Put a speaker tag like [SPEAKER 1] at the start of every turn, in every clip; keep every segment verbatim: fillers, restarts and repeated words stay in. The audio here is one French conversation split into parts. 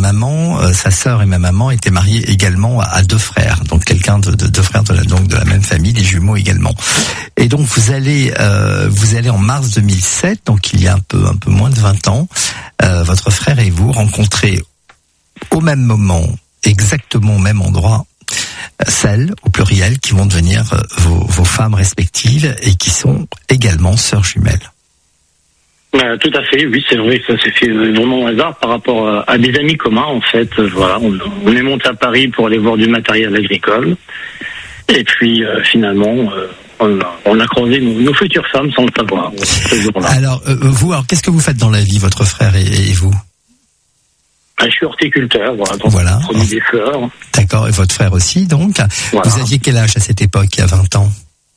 [SPEAKER 1] maman, euh, sa sœur et ma maman étaient mariées également à, à deux frères, donc quelqu'un de, de deux frères de la donc de la même famille, des jumeaux également. Et donc vous allez euh, vous allez en mars deux mille sept, donc il y a un peu un peu moins de vingt ans, euh, votre frère et vous rencontrez au même moment, exactement au même endroit, celles, au pluriel, qui vont devenir vos, vos femmes respectives et qui sont également sœurs jumelles.
[SPEAKER 2] Euh, tout à fait, oui, c'est vrai que ça s'est fait vraiment au hasard par rapport à, à des amis communs, en fait. Euh, voilà, on, on est monté à Paris pour aller voir du matériel agricole. Et puis, euh, finalement, euh, on, a, on a croisé nos, nos futures femmes sans le savoir, euh, ce jour-là.
[SPEAKER 1] Alors, euh, vous, alors, qu'est-ce que vous faites dans la vie, votre frère et, et vous ?
[SPEAKER 2] Je suis horticulteur, voilà, donc
[SPEAKER 1] voilà.
[SPEAKER 2] on produit des fleurs.
[SPEAKER 1] D'accord, et votre frère aussi, donc. Voilà. Vous aviez quel âge à cette époque, il y a vingt ans ?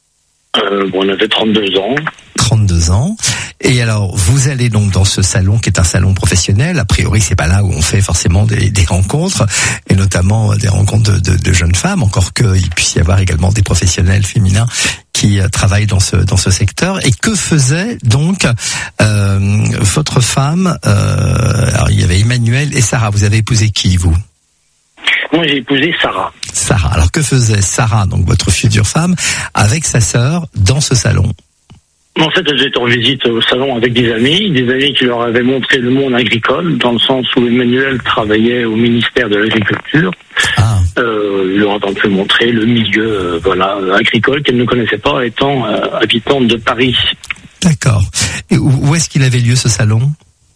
[SPEAKER 2] euh, bon, On avait trente-deux ans.
[SPEAKER 1] trente-deux ans. Et alors, vous allez donc dans ce salon qui est un salon professionnel. A priori, c'est pas là où on fait forcément des, des rencontres, et notamment des rencontres de, de, de jeunes femmes, encore qu'il puisse y avoir également des professionnels féminins qui euh, travaillent dans ce dans ce secteur. Et que faisait donc euh, votre femme euh, alors, il y avait Emmanuel et Sarah. Vous avez épousé qui, vous ?
[SPEAKER 2] Moi, j'ai épousé Sarah.
[SPEAKER 1] Sarah. Alors, que faisait Sarah, donc votre future femme, avec sa sœur dans ce salon ?
[SPEAKER 2] En fait, elles étaient en visite au salon avec des amis, des amis qui leur avaient montré le monde agricole, dans le sens où Emmanuel travaillait au ministère de l'Agriculture.
[SPEAKER 1] Ah.
[SPEAKER 2] Euh, il leur a un peu montré le milieu euh, voilà, agricole qu'elle ne connaissait pas, étant euh, habitante de Paris.
[SPEAKER 1] D'accord. Et où est-ce qu'il avait lieu ce salon ?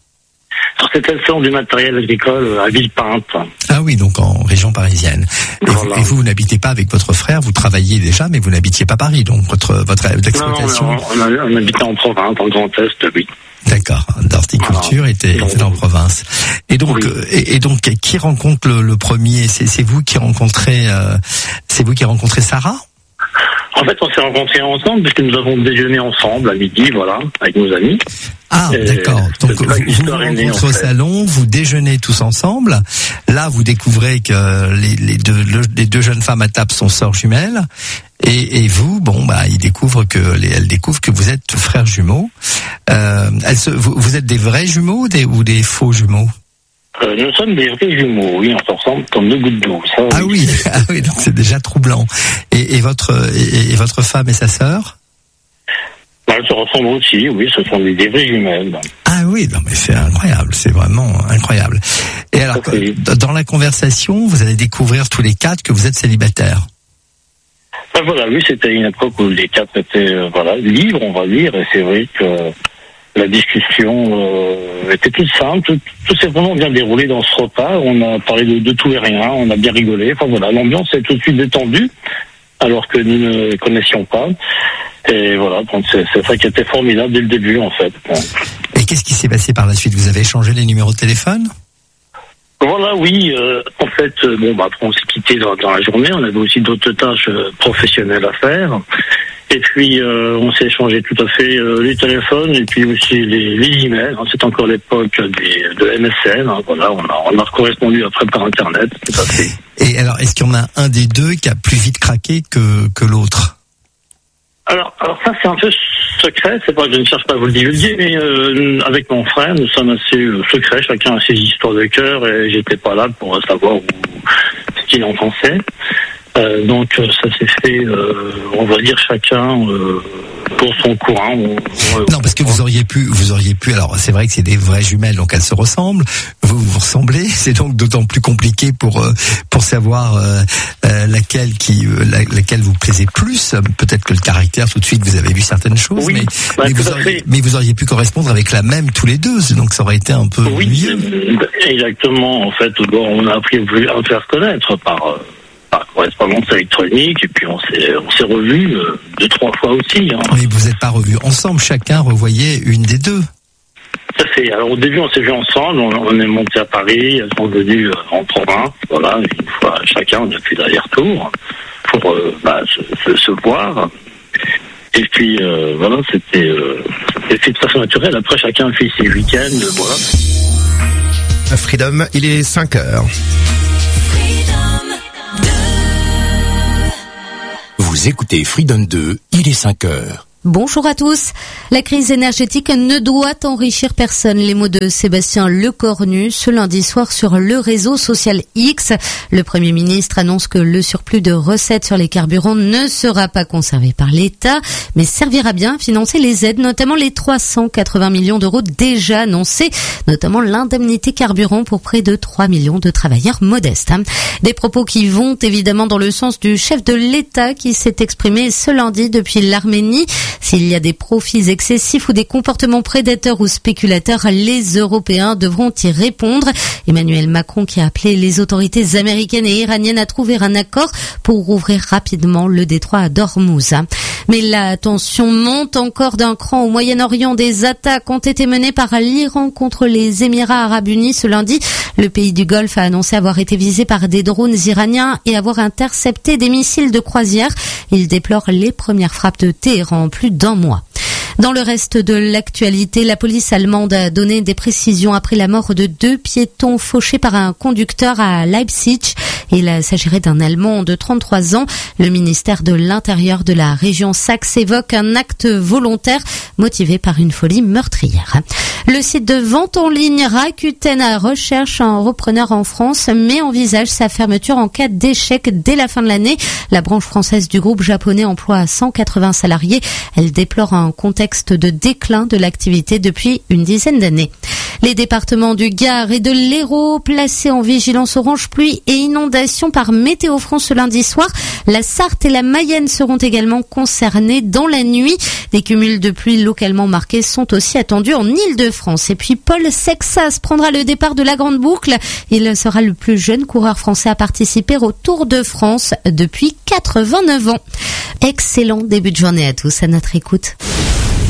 [SPEAKER 2] Alors, c'était le salon du matériel agricole à Villepinte.
[SPEAKER 1] Ah oui, donc en région parisienne. Et, voilà. vous, et vous, vous n'habitez pas avec votre frère, vous travailliez déjà, mais vous n'habitiez pas Paris, donc votre votre exploitation.
[SPEAKER 2] Non, non, on, a, on habitait en province, dans le Grand Est, oui.
[SPEAKER 1] D'accord, l'horticulture voilà. était, était en province. Et donc, oui. et, et donc, qui rencontre le, le premier ? C'est, c'est vous qui rencontrez, euh, c'est vous qui rencontrez Sarah ?
[SPEAKER 2] En fait, on s'est rencontrés ensemble puisque nous avons déjeuné ensemble à midi, voilà, avec nos amis.
[SPEAKER 1] Ah, et d'accord. Donc, vous vous rencontrez au salon, vous déjeunez tous ensemble. Là, vous découvrez que les, les, deux, le, les deux jeunes femmes à table sont sœurs jumelles. Et, et vous, bon, bah, ils découvrent que, les, elles découvrent que vous êtes frères jumeaux. Euh, elles se, vous, vous êtes des vrais jumeaux ou des, ou des faux jumeaux ?
[SPEAKER 2] Euh, nous sommes des vrais jumeaux, oui, on se ressemble comme deux gouttes d'eau. Ça,
[SPEAKER 1] ah oui, oui. ah oui, donc c'est déjà troublant. Et, et votre et, et votre femme et sa sœur ?
[SPEAKER 2] Bah, elles se ressemblent aussi, oui, ce sont des, des vraies jumelles.
[SPEAKER 1] Ah oui, non mais c'est incroyable, c'est vraiment incroyable. Et alors, okay. dans la conversation, vous allez découvrir tous les quatre que vous êtes célibataires.
[SPEAKER 2] Ben voilà, oui, c'était une époque où les quatre étaient euh, voilà libres, on va dire, et c'est vrai que la discussion euh, était toute simple, tout, tout s'est vraiment bien déroulé dans ce repas. On a parlé de, de tout et rien, on a bien rigolé. Enfin voilà, l'ambiance est tout de suite détendue, alors que nous ne connaissions pas. Et voilà, donc c'est, c'est ça qui était formidable dès le début, en fait.
[SPEAKER 1] Et qu'est-ce qui s'est passé par la suite ? Vous avez échangé les numéros de téléphone ?
[SPEAKER 2] Voilà, oui. Euh, en fait, euh, bon, bah, après on s'est quitté dans, dans la journée. On avait aussi d'autres tâches euh, professionnelles à faire. Et puis, euh, on s'est échangé tout à fait euh, les téléphones et puis aussi les, les emails. Hein, c'est encore l'époque des, de M S N. Hein, voilà, on a, on a correspondu après par Internet, tout à fait.
[SPEAKER 1] Et alors, est-ce qu'il y en a un des deux qui a plus vite craqué que, que l'autre ?
[SPEAKER 2] Alors, alors ça, c'est un peu secret. C'est pas que je ne cherche pas à vous le divulguer, mais euh, avec mon frère, nous sommes assez euh, secrets. Chacun a ses histoires de cœur et j'étais pas là pour savoir où, ce qu'il en pensait. Euh, donc ça s'est fait, euh, on va dire chacun euh, pour son courant. On, on,
[SPEAKER 1] non, parce que vous auriez pu, vous auriez pu. Alors c'est vrai que c'est des vraies jumelles, donc elles se ressemblent. Vous vous ressemblez. C'est donc d'autant plus compliqué pour euh, pour savoir euh, euh, laquelle qui euh, la, laquelle vous plaisait plus. Peut-être que le caractère, tout de suite, vous avez vu certaines choses,
[SPEAKER 2] oui,
[SPEAKER 1] mais
[SPEAKER 2] bah,
[SPEAKER 1] mais, vous auriez, mais vous auriez pu correspondre avec la même tous les deux. Donc ça aurait été un peu
[SPEAKER 2] oui,
[SPEAKER 1] mieux.
[SPEAKER 2] Exactement. En fait, bon, on a appris à faire connaître par. Euh, par correspondance électronique, et puis on s'est, on s'est revus euh, deux, trois fois aussi. Hein.
[SPEAKER 1] Mais vous n'êtes pas revus ensemble, chacun revoyait une des deux.
[SPEAKER 2] Ça fait. Alors au début, on s'est vus ensemble, on, on est monté à Paris, elles sont venues euh, en province, voilà, une fois chacun, on a fait l'aller-retour pour euh, bah, se, se, se voir. Et puis, euh, voilà, c'était, euh, c'était fait de façon naturelle. Après, chacun fait ses week-ends, voilà.
[SPEAKER 3] Freedom, il est cinq heures.
[SPEAKER 4] Vous écoutez Freedom deux, il est cinq heures.
[SPEAKER 3] Bonjour à tous. La crise énergétique ne doit enrichir personne. Les mots de Sébastien Lecornu ce lundi soir sur le réseau social X. Le Premier ministre annonce que le surplus de recettes sur les carburants ne sera pas conservé par l'État, mais servira bien à financer les aides, notamment les trois cent quatre-vingts millions d'euros déjà annoncés, notamment l'indemnité carburant pour près de trois millions de travailleurs modestes. Des propos qui vont évidemment dans le sens du chef de l'État qui s'est exprimé ce lundi depuis l'Arménie. S'il y a des profits excessifs ou des comportements prédateurs ou spéculateurs, les Européens devront y répondre. Emmanuel Macron qui a appelé les autorités américaines et iraniennes à trouver un accord pour rouvrir rapidement le détroit d'Ormuz. Mais la tension monte encore d'un cran au Moyen-Orient. Des attaques ont été menées par l'Iran contre les Émirats arabes unis ce lundi. Le pays du Golfe a annoncé avoir été visé par des drones iraniens et avoir intercepté des missiles de croisière. Il déplore les premières frappes de Téhéran en plus d'un mois. Dans le reste de l'actualité, la police allemande a donné des précisions après la mort de deux piétons fauchés par un conducteur à Leipzig. Il s'agirait d'un Allemand de trente-trois ans. Le ministère de l'Intérieur de la région Saxe évoque un acte volontaire motivé par une folie meurtrière. Le site de vente en ligne Rakuten recherche un repreneur en France, mais envisage sa fermeture en cas d'échec dès la fin de l'année. La branche française du groupe japonais emploie cent quatre-vingts salariés. Elle déplore un contexte de déclin de l'activité depuis une dizaine d'années. Les départements du Gard et de l'Hérault placés en vigilance orange pluie et inondation par Météo France ce lundi soir. La Sarthe et la Mayenne seront également concernées dans la nuit. Des cumuls de pluie localement marqués sont aussi attendus en Île-de-France. Et puis Paul Sexas prendra le départ de la Grande Boucle. Il sera le plus jeune coureur français à participer au Tour de France depuis quatre-vingt-neuf ans. Excellent début de journée à tous à notre écoute.